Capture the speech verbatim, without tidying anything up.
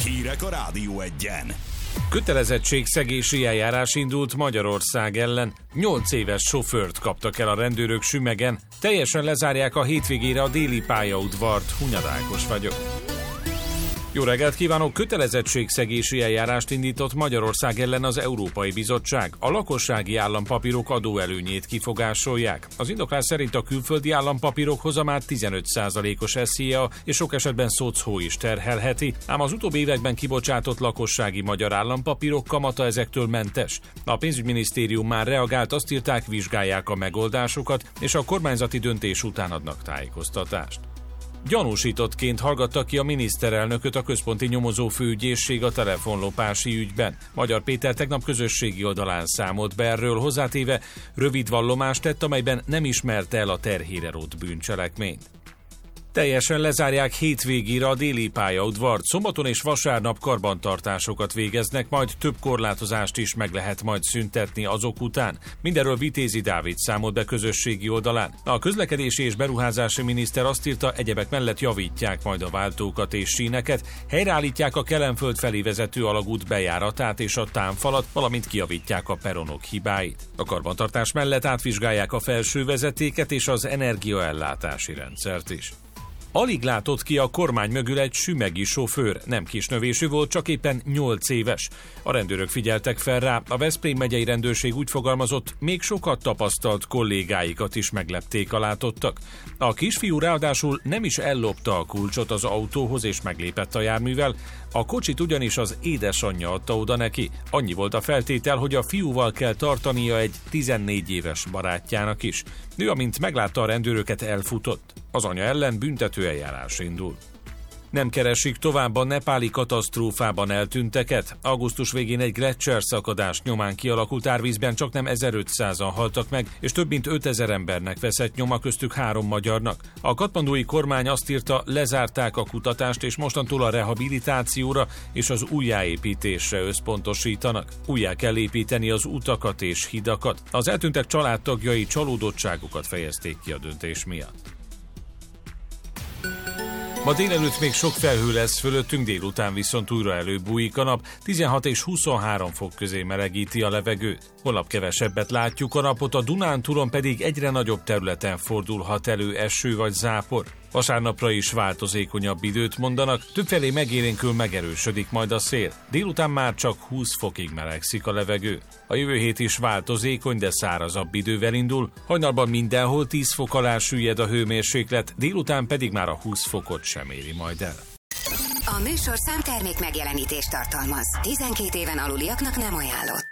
Hírek a Rádió Egyen. Kötelezettségszegési eljárás indult Magyarország ellen. Nyolc éves sofőrt kaptak el a rendőrök Sümegen. Teljesen lezárják a hétvégére a déli pályaudvart. Hunyad Ákos vagyok. Jó reggelt kívánok! Kötelezettségszegési eljárást indított Magyarország ellen az Európai Bizottság. A lakossági állampapírok adóelőnyét kifogásolják. Az indoklás szerint a külföldi állampapírokhoz a már tizenöt százalékos SZIA és sok esetben szocó is terhelheti, ám az utóbbi években kibocsátott lakossági magyar állampapírok kamata ezektől mentes. A pénzügyminisztérium már reagált, azt írták, vizsgálják a megoldásokat, és a kormányzati döntés után adnak tájékoztatást. Gyanúsítottként hallgatta ki a miniszterelnököt a központi nyomozó főügyészség a telefonlopási ügyben. Magyar Péter tegnap közösségi oldalán számolt be erről, hozzátéve rövid vallomást tett, amelyben nem ismerte el a terhére rótt bűncselekményt. Teljesen lezárják hétvégére a déli pályaudvart. Szombaton és vasárnap karbantartásokat végeznek, majd több korlátozást is meg lehet majd szüntetni azok után. Mindenről Vitézi Dávid számolt be közösségi oldalán. A közlekedési és beruházási miniszter azt írta, egyebek mellett javítják majd a váltókat és síneket, helyreállítják a Kelenföld felé vezető alagút bejáratát és a támfalat, valamint kijavítják a peronok hibáit. A karbantartás mellett átvizsgálják a felső vezetéket és az energiaellátási rendszert is. Alig látott ki a kormány mögül egy sümegi sofőr, nem kisnövésű volt, csak éppen nyolc éves. A rendőrök figyeltek fel rá, a Veszprém megyei rendőrség úgy fogalmazott, még sokat tapasztalt kollégáikat is meglepték a látottak. A kisfiú ráadásul nem is ellopta a kulcsot az autóhoz és meglépett a járművel, a kocsit ugyanis az édesanyja adta oda neki. Annyi volt a feltétel, hogy a fiúval kell tartania egy tizennégy éves barátjának is. Ő, amint meglátta a rendőröket, elfutott. Az anya ellen büntetőeljárás indul. Nem keresik tovább a nepáli katasztrófában eltűnteket. Augusztus végén egy gleccser szakadás nyomán kialakult árvízben csaknem ezerötszázan haltak meg, és több mint ötezer embernek veszett nyoma, köztük három magyarnak. A katmandúi kormány azt írta, lezárták a kutatást, és mostantól a rehabilitációra és az újjáépítésre összpontosítanak. Újjá kell építeni az utakat és hidakat. Az eltűntek családtagjai csalódottságukat fejezték ki a döntés miatt. Ma délelőtt még sok felhő lesz fölöttünk, délután viszont újra előbújik a nap, tizenhat és huszonhárom fok közé melegíti a levegőt. Holnap kevesebbet látjuk a napot, a Dunántúlon pedig egyre nagyobb területen fordulhat elő eső vagy zápor. Vasárnapra is változékonyabb időt mondanak, többfelé megélénkül megerősödik majd a szél. Délután már csak húsz fokig melegszik a levegő. A jövő hét is változékony, de szárazabb idővel indul. Hajnalban mindenhol tíz fok alá süllyed a hőmérséklet, délután pedig már a húsz fokot sem éri majd el. A műsor számtermék megjelenítést tartalmaz. tizenkét éven aluliaknak nem ajánlott.